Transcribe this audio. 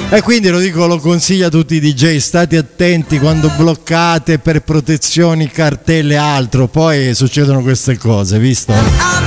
E quindi lo consiglio a tutti i DJ, state attenti quando bloccate per protezioni, cartelle e altro, poi succedono queste cose, visto?